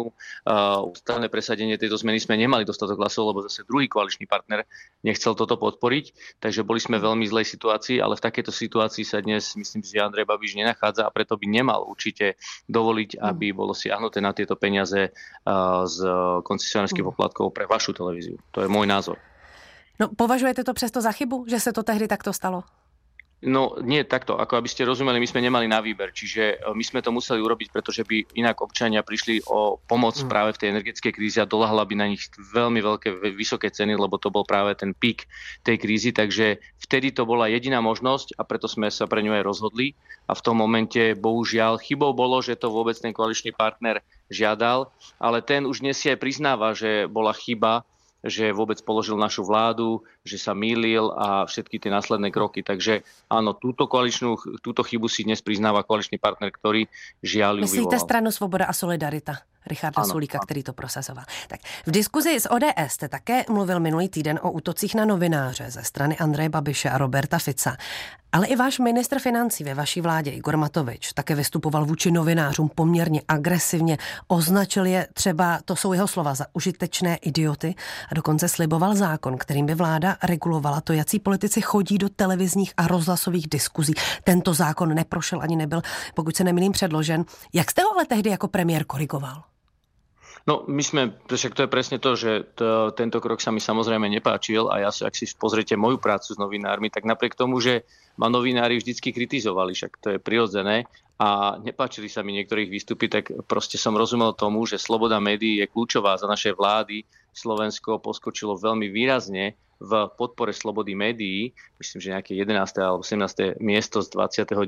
L: ústavné presadenie tejto zmeny sme nemali dostatok hlasov, lebo zase druhý koaličný partner nechcel toto podporiť, takže boli sme v veľmi zlej situácii, ale v takejto situácii sa dnes, myslím si, že Andrej Babiš nenachádza a preto by nemal určite dovoliť, aby bolo siahnuté na tieto peniaze z koncesionárskych poplatkov pre vašu televíziu. To je môj názor.
K: No, považujete to přesto za chybu, že se to tehdy takto stalo?
L: No nie takto, ako aby ste rozumeli, my sme nemali na výber, čiže my sme to museli urobiť, pretože by inak občania prišli o pomoc práve v tej energetickej kríze a doľahla by na nich veľmi vysoké ceny, lebo to bol práve ten pík tej krízy, takže vtedy to bola jediná možnosť a preto sme sa pre ňu aj rozhodli a v tom momente bohužiaľ chybou bolo, že to vôbec ten koaličný partner žiadal, ale ten už dnes si aj priznáva, že bola chyba, že vôbec položil našu vládu, že sa mýlil a všetky tie následné kroky. Takže áno, túto chybu si dnes priznáva koaličný partner, ktorý žiaľ ju vyvolal.
K: Myslíte stranu Svoboda a Solidarita? Richarda Sulíka, který to prosazoval. Tak v diskuzi s ODS jste také mluvil minulý týden o útocích na novináře ze strany Andreje Babiše a Roberta Fica. Ale i váš ministr financí ve vaší vládě Igor Matovič také vystupoval vůči novinářům poměrně agresivně. Označil je třeba, to jsou jeho slova, za užitečné idioty a dokonce sliboval zákon, kterým by vláda regulovala to, jací politici chodí do televizních a rozhlasových diskuzí. Tento zákon neprošel ani nebyl, pokud se nemýlím, předložen. Jak jste ho ale tehdy jako premiér korigoval?
L: No, však to je presne to, že tento krok sa mi samozrejme nepáčil a ak si pozriete moju prácu s novinármi, tak napriek tomu, že ma novinári vždycky kritizovali, však to je prirodzené a nepáčili sa mi niektorých výstupy, tak proste som rozumel tomu, že sloboda médií je kľúčová. Za našej vlády Slovensko poskočilo veľmi výrazne v podpore slobody médií, myslím, že nejaké 11. alebo 17. miesto z 29.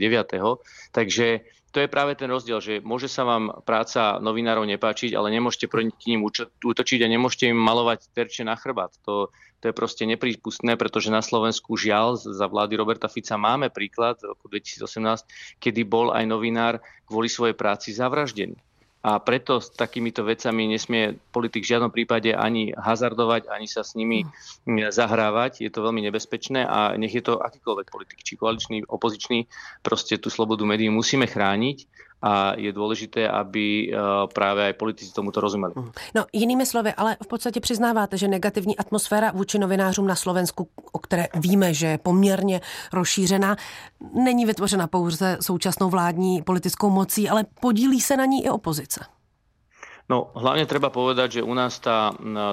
L: Takže to je práve ten rozdiel, že môže sa vám práca novinárov nepáčiť, ale nemôžete proti ním útočiť a nemôžete im malovať terče na chrbát. To je proste neprípustné, pretože na Slovensku žiaľ za vlády Roberta Fica máme príklad v roku 2018, kedy bol aj novinár kvôli svojej práci zavraždený. A preto s takýmito vecami nesmie politik v žiadnom prípade ani hazardovať, ani sa s nimi zahrávať. Je to veľmi nebezpečné a nech je to akýkoľvek politik, či koaličný, opozičný, proste tú slobodu médií musíme chrániť a je dôležité, aby právě aj politici tomuto rozumeli.
K: No, jinými slovy, ale v podstatě přiznáváte, že negativní atmosféra vůči novinářům na Slovensku, o které víme, že je poměrně rozšířená, není vytvořena pouze současnou vládní politickou mocí, ale podílí se na ní i opozice.
L: No, hlavne treba povedať, že u nás tá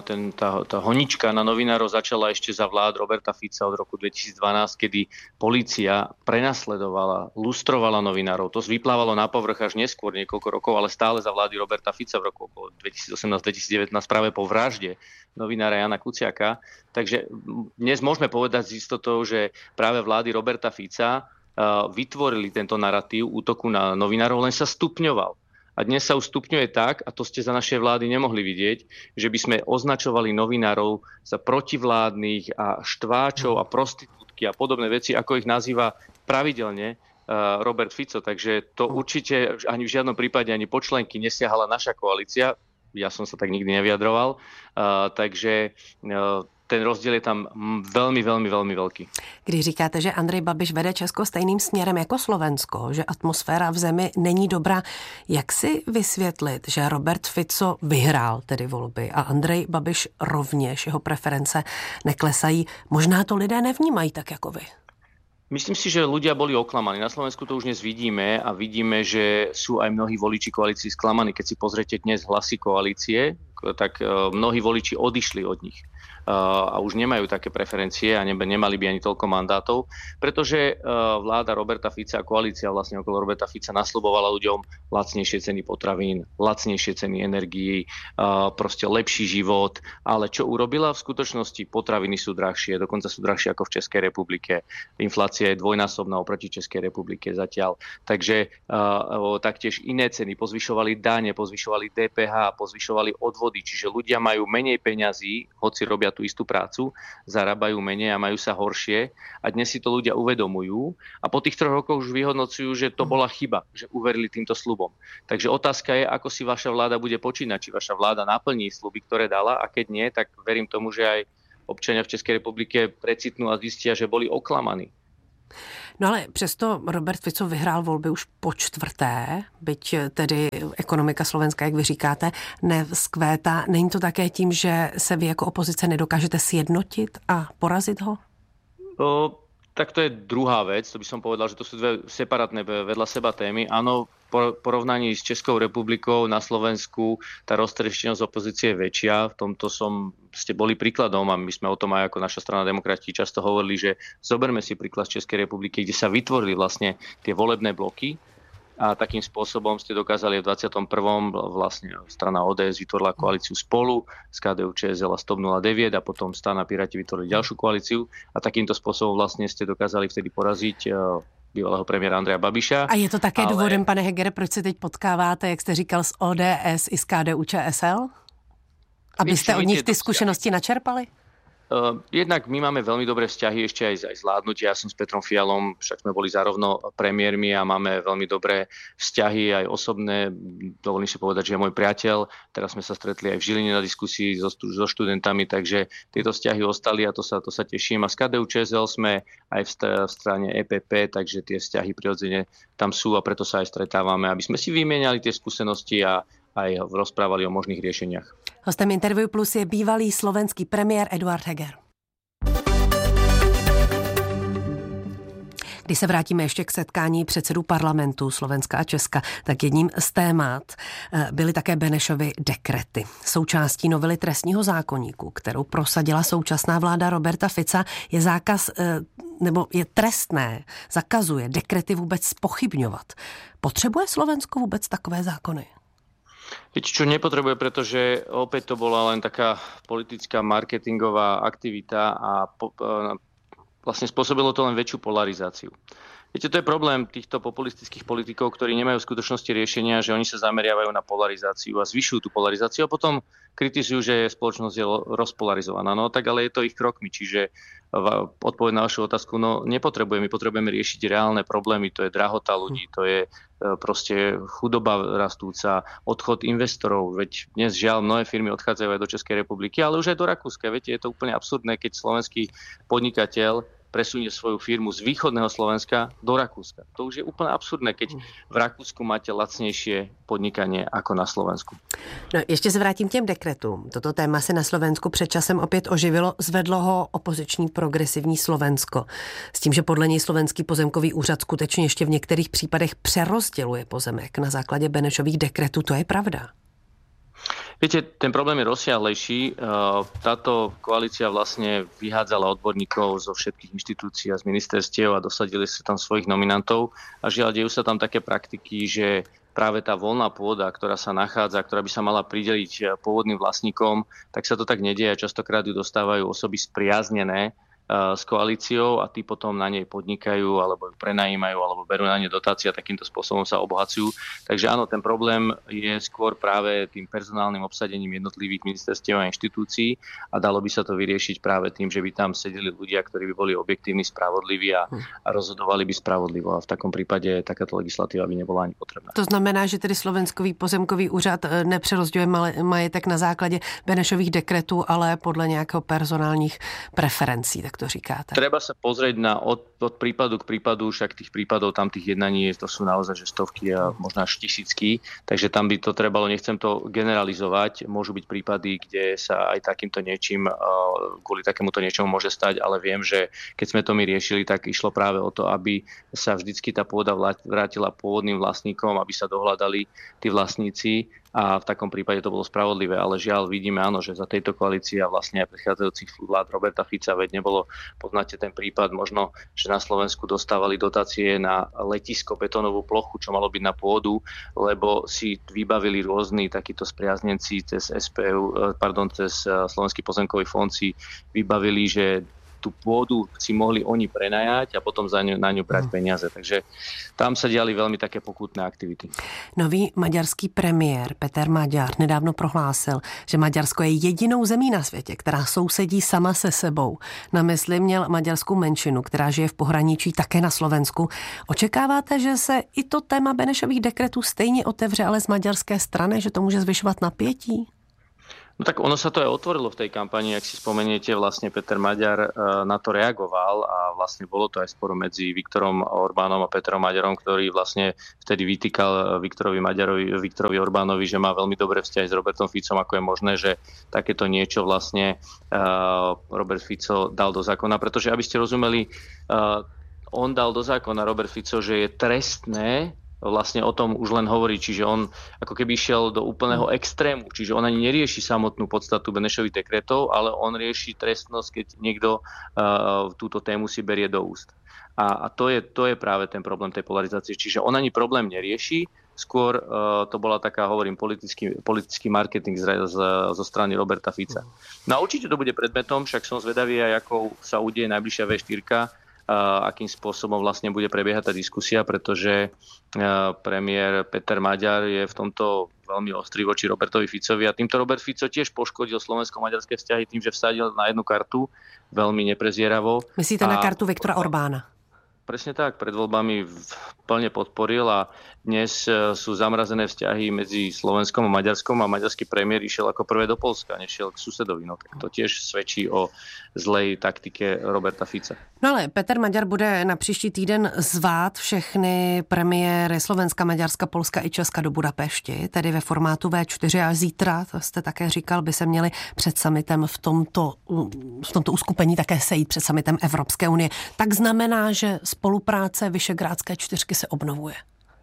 L: honička na novinárov začala ešte za vlád Roberta Fica od roku 2012, kedy polícia prenasledovala, lustrovala novinárov. To vyplávalo na povrch až neskôr niekoľko rokov, ale stále za vlády Roberta Fica v roku 2018-2019 práve po vražde novinára Jana Kuciaka. Takže dnes môžeme povedať s istotou, že práve vlády Roberta Fica vytvorili tento narratív útoku na novinárov, len sa stupňoval. A dnes sa už stupňuje tak, a to ste za našej vlády nemohli vidieť, že by sme označovali novinárov za protivládnych a štváčov a prostitútky a podobné veci, ako ich nazýva pravidelne Robert Fico. Takže to určite ani v žiadnom prípade ani po členky nesiahala naša koalícia. Ja som sa tak nikdy nevyjadroval. Takže ten rozdíl je tam velmi, velmi, velmi velký.
K: Když říkáte, že Andrej Babiš vede Česko stejným směrem jako Slovensko, že atmosféra v zemi není dobrá, jak si vysvětlit, že Robert Fico vyhrál tedy volby a Andrej Babiš rovněž, jeho preference neklesají? Možná to lidé nevnímají tak jako vy.
L: Myslím si, že ľudia boli oklamaní. Na Slovensku to už dnes vidíme a vidíme, že sú aj mnohí voliči koalícií sklamaní. Keď si pozriete dnes hlasy koalície, tak mnohí voliči odišli od nich. A už nemajú také preferencie a nemali by ani toľko mandátov, pretože vláda Roberta Fica a koalícia vlastne okolo Roberta Fica nasľubovala ľuďom lacnejšie ceny potravín, lacnejšie ceny energií, proste lepší život, ale čo urobila v skutočnosti? Potraviny sú drahšie, dokonca sú drahšie ako v Českej republike. Inflácia je dvojnásobná oproti Českej republike zatiaľ. Takže taktiež iné ceny, pozvyšovali dane, pozvyšovali DPH, pozvyšovali odvody nevýhody, čiže ľudia majú menej peňazí, hoci robia tú istú prácu, zarábajú menej a majú sa horšie a dnes si to ľudia uvedomujú a po tých 3 rokoch už vyhodnocujú, že to bola chyba, že uverili týmto sľubom. Takže otázka je, ako si vaša vláda bude počínať, či vaša vláda naplní sľuby, ktoré dala a keď nie, tak verím tomu, že aj občania v Českej republike precitnú a zistia, že boli oklamaní.
K: No ale přesto Robert Fico vyhrál volby už po 4., byť tedy ekonomika Slovenska, jak vy říkáte, nevzkvétá. Není to také tím, že se vy jako opozice nedokážete sjednotit a porazit ho?
L: Tak to je druhá vec, to by som povedal, že to sú dve separátne vedľa seba témy. Áno, v porovnaní s Českou republikou na Slovensku tá roztrieštenosť opozície je väčšia. V tomto ste boli príkladom a my sme o tom aj ako naša strana Demokrati často hovorili, že zoberme si príklad z Českej republiky, kde sa vytvorili vlastne tie volebné bloky a takým spôsobom ste dokázali v 21. vlastne strana ODS vytvorila koalíciu Spolu z KDU, ČSL a Stop 09 a potom STAN a Piráti vytvorili ďalšiu koalíciu a takýmto spôsobom vlastne ste dokázali vtedy poraziť bývalého premiéra Andreja Babiša.
K: A je to také důvodem, pane Hegere, proč se teď potkáváte, jak jste říkal, z ODS i z KDU, ČSL? Abyste od nich ty zkušenosti načerpali?
L: Jednak my máme veľmi dobré vzťahy ešte aj z vládnutia. Ja som s Petrom Fialom, však sme boli zárovno premiérmi a máme veľmi dobré vzťahy aj osobné. Dovolím si povedať, že je môj priateľ. Teraz sme sa stretli aj v Žiline na diskusii so študentami, takže tieto vzťahy ostali a to sa teším. A z KDU ČSL sme aj v strane EPP, takže tie vzťahy prirodzene tam sú a preto sa aj stretávame, aby sme si vymieniali tie skúsenosti a aj rozprávali o možných riešeniach.
K: Hostem Interview Plus je bývalý slovenský premiér Eduard Heger. Když se vrátíme ještě k setkání předsedů parlamentů Slovenska a Česka, tak jedním z témat byly také Benešovy dekrety. Součástí novely trestního zákoníku, kterou prosadila současná vláda Roberta Fica, je zákaz, nebo je trestné, zakazuje dekrety vůbec zpochybňovat. Potřebuje Slovensko vůbec takové zákony?
L: Viete, čo nepotrebuje, pretože opäť to bola len taká politická marketingová aktivita a vlastne spôsobilo to len väčšiu polarizáciu. Viete, to je problém týchto populistických politikov, ktorí nemajú v skutočnosti riešenia, že oni sa zameriavajú na polarizáciu a zvyšujú tú polarizáciu a potom kritizujú, že spoločnosť je rozpolarizovaná. No tak ale je to ich krokmi, čiže odpoveď na vašu otázku, no nepotrebujeme, my potrebujeme riešiť reálne problémy, to je drahota ľudí, to je proste chudoba rastúca, odchod investorov, veď dnes žiaľ mnohé firmy odchádzajú aj do Českej republiky, ale už aj do Rakúska, viete, je to úplne absurdné, keď slovenský podnikateľ presunie svoju firmu z východného Slovenska do Rakúska. To už je úplne absurdné, keď v Rakúsku máte lacnejšie podnikanie ako na Slovensku.
K: No, ještě se vrátím k těm dekretům. Toto téma se na Slovensku před časem opět oživilo, zvedlo ho opoziční progresivní Slovensko. S tím, že podle něj Slovenský pozemkový úřad skutečně ještě v některých případech přerozděluje pozemek na základě Benešových dekretů. To je pravda.
L: Viete, ten problém je rozsiahlejší. Táto koalícia vlastne vyhádzala odborníkov zo všetkých inštitúcií a z ministerstiev a dosadili sa tam svojich nominantov a žiaľ, dejú sa tam také praktiky, že práve tá voľná pôda, ktorá sa nachádza, ktorá by sa mala prideliť pôvodným vlastníkom, tak sa to tak nedieje. Častokrát ju dostávajú osoby spriaznené s koalíciou a tí potom na nej podnikajú alebo ju prenajímajú alebo berú na ne dotácie a takýmto spôsobom sa obohacujú. Takže áno, ten problém je skôr práve tým personálnym obsadením jednotlivých ministerstiev a inštitúcií a dalo by sa to vyriešiť práve tým, že by tam sedeli ľudia, ktorí by boli objektívni, spravodliví a rozhodovali by spravodlivo a v takom prípade takáto legislatíva by nebola ani potrebná.
K: To znamená, že tedy Slovenský pozemkový úřad nepřerozděluje majetek na základě Benešových dekretů, ale podle nějakého personálních preferencí. To říkáte.
L: Treba sa pozrieť od prípadu k prípadu, však tých prípadov, tam tých jednaní, to sú naozaj že stovky a možno až tisícky, takže tam by to trebalo, nechcem to generalizovať, môžu byť prípady, kde sa aj takýmto niečím, kvôli takémuto niečomu môže stať, ale viem, že keď sme to my riešili, tak išlo práve o to, aby sa vždycky tá pôda vrátila pôvodným vlastníkom, aby sa dohľadali tí vlastníci a v takom prípade to bolo spravodlivé, ale žiaľ vidíme, áno, že za tejto koalície a vlastne aj predchádzajúcich vlád Roberta Fica, veď nebolo, poznáte ten prípad, možno, že na Slovensku dostávali dotácie na letisko, betónovú plochu, čo malo byť na pôdu, lebo si vybavili rôzni takíto spriaznenci cez SPU, cez Slovenský pozemkový fond si vybavili, že tú pôdu si mohli oni prenajať a potom na ňu brať peniaze. Takže tam sa diali veľmi také pokutné aktivity.
K: Nový maďarský premiér Peter Maďar nedávno prohlásil, že Maďarsko je jedinou zemí na světě, která sousedí sama se sebou. Na mysli měl maďarskou menšinu, která žije v pohraničí také na Slovensku. Očekáváte, že se i to téma Benešových dekretů stejně otevře, ale z maďarské strany, že to může zvyšovat napětí?
L: No tak ono sa to aj otvorilo v tej kampani, ak si spomeniete, vlastne Peter Maďar na to reagoval a vlastne bolo to aj sporo medzi Viktorom Orbánom a Petrom Maďarom, ktorý vlastne vtedy vytýkal Viktorovi Orbánovi, že má veľmi dobré vzťahy s Robertom Ficom, ako je možné, že takéto niečo vlastne Robert Fico dal do zákona, pretože aby ste rozumeli, on dal do zákona Robert Fico, že je trestné vlastne o tom už len hovorí, čiže on ako keby išiel do úplného extrému, čiže on ani nerieši samotnú podstatu Benešových dekretov, ale on rieši trestnosť, keď niekto túto tému si berie do úst. A to je práve ten problém tej polarizácie, čiže on ani problém nerieši, skôr to bola taká, hovorím, politický marketing zo strany Roberta Fica. No a určite to bude predmetom, však som zvedavý aj ako sa udeje najbližšia V4, akým spôsobom vlastne bude prebiehať tá diskusia, pretože premiér Peter Maďar je v tomto veľmi ostrý voči Robertovi Ficovi a týmto Robert Fico tiež poškodil slovensko-maďarské vzťahy tým, že vsadil na jednu kartu veľmi neprezieravo.
K: Myslíte na kartu Viktora Orbána?
L: Presne tak, pred voľbami plne podporil a dnes sú zamrazené vzťahy medzi Slovenskom a Maďarskom a maďarský premiér išiel ako prvé do Poľska, nešiel k susedovi. No tak to tiež svedčí o zlej taktike Roberta Fica.
K: No ale Peter Maďar bude na příští týden zvát všechny premiéry Slovenska, Maďarska, Polska i Česka do Budapešti, tedy ve formátu V4 a zítra, to jste také říkal, by se měli před summitem v tomto uskupení také sejít před summitem Evropské unie. Tak znamená, že spolupráce Vyšegrádské čtyřky se obnovuje.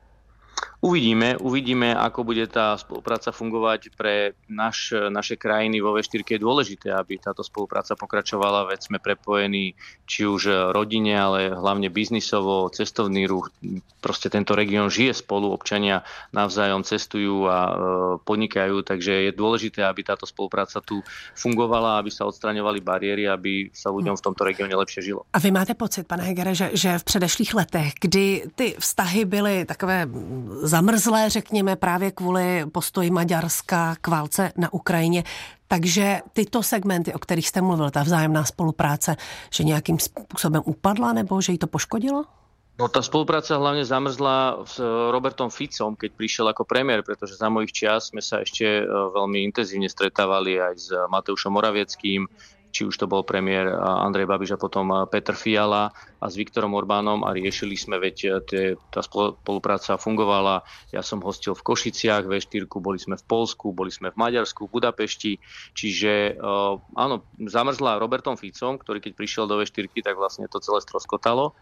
L: Uvidíme, ako bude tá spolupráca fungovať pre naše krajiny vo V4. Je dôležité, aby táto spolupráca pokračovala, veď sme prepojení či už rodine, ale hlavne biznisovo, cestovný ruch. Proste tento región žije spolu, občania navzájom cestujú a podnikajú, takže je dôležité, aby táto spolupráca tu fungovala, aby sa odstraňovali bariéry, aby sa ľuďom v tomto regióne lepšie žilo.
K: A vy máte pocit, pane Hegere, že v předešlých letech, kdy ty vztahy byly takové zamrzlé, řekněme, právě kvůli postoji Maďarska k válce na Ukrajině. Takže tyto segmenty, o kterých jste mluvil, ta vzájemná spolupráce, že nějakým způsobem upadla nebo že jí to poškodilo?
L: No tá spolupráca hlavne zamrzla s Robertom Ficom, keď prišiel ako premiér, pretože za mojich čias sme sa ešte veľmi intenzívne stretávali aj s Mateušom Moravieckým, či už to bol premiér Andrej Babiš a potom Petr Fiala a s Viktorom Orbánom a riešili sme, veď tá spolupráca fungovala. Ja som hostil v Košiciach V4, boli sme v Poľsku, boli sme v Maďarsku, v Budapešti, čiže áno, zamrzla Robertom Ficom, ktorý keď prišiel do V4, tak vlastne to celé stroskotalo.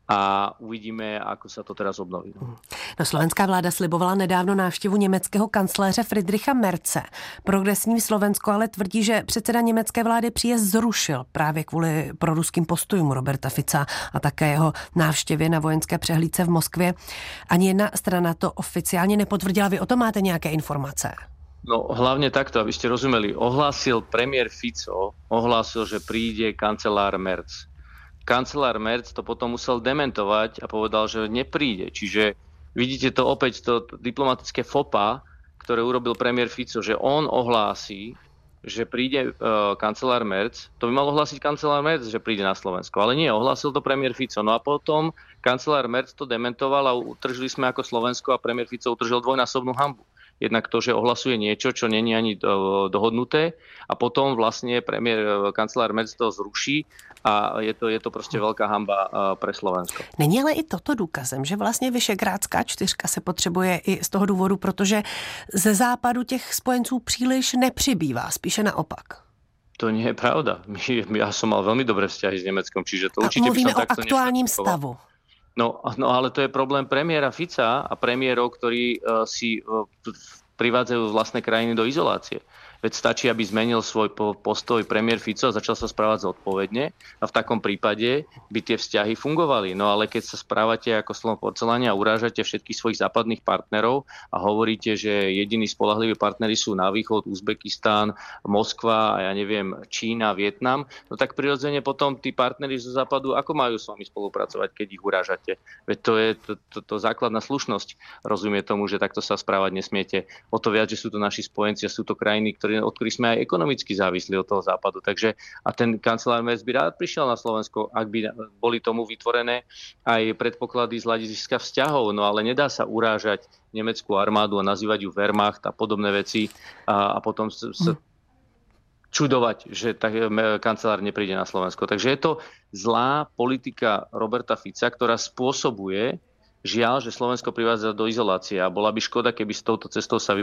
L: A uvidíme, ako sa to teraz obnoví.
K: No, slovenská vláda slibovala nedávno návštěvu německého kancléře Friedricha Merze. Progresní Slovensko ale tvrdí, že předseda německé vlády příjezd zrušil právě kvůli proruským postojům Roberta Fica a také jeho návštěvě na vojenské přehlídce v Moskvě. Ani jedna strana to oficiálně nepotvrdila. Vy o tom máte nějaké informace?
L: No hlavne takto, aby ste rozumeli. Premiér Fico ohlásil, že príde kancelár Merz. Kancelár Merz to potom musel dementovať a povedal, že nepríde. Čiže vidíte to opäť, to diplomatické fopa, ktoré urobil premiér Fico, že on ohlási, že príde kancelár Merz. To by mal ohlásiť kancelár Merz, že príde na Slovensko. Ale nie, ohlásil to premiér Fico. No a potom kancelár Merz to dementoval a utržili sme ako Slovensko a premiér Fico utržil dvojnásobnú hanbu. Jednak to, že ohlasuje niečo, čo není ani dohodnuté a potom vlastne kancelár Merz to zruší a je to prostě velká hanba pre Slovensko.
K: Není ale i toto důkazem, že vlastně Vyšegrádská čtyřka se potřebuje i z toho důvodu, protože ze západu těch spojenců příliš nepřibývá, spíše naopak.
L: To nie je pravda. Ja som mal veľmi dobré vzťahy s Nemeckom, čiže to určite by som takto
K: o aktuálním stavu.
L: No, ale to je problém premiéra Fica a premiérov, ktorí si privádzajú vlastné krajiny do izolácie. Veď stačí, aby zmenil svoj postoj premiér Fico a začal sa správať zodpovedne a v takom prípade by tie vzťahy fungovali. No ale keď sa správate ako slon porceláne a urážate všetkých svojich západných partnerov a hovoríte, že jediní spoľahliví partneri sú na východ, Uzbekistán, Moskva a ja neviem, Čína, Vietnam, no tak prirodzene potom tí partneri zo západu, ako majú s vami spolupracovať, keď ich urážate? Veď to je to základná slušnosť. Rozumie tomu, že takto sa správať nesmiete. O to viac, že sú to naši spojenci a sú to krajiny, od ktorých sme aj ekonomicky závislí od toho západu. Takže a ten kancelár Merz by rád prišiel na Slovensko, ak by boli tomu vytvorené aj predpoklady z hľadiska vzťahov. No ale nedá sa urážať nemeckú armádu a nazývať ju Wehrmacht a podobné veci a potom sa čudovať, že kancelár nepríde na Slovensko. Takže je to zlá politika Roberta Fica, ktorá spôsobuje, žiaľ, že Slovensko privádza do izolácie a bola by škoda, keby s touto cestou sa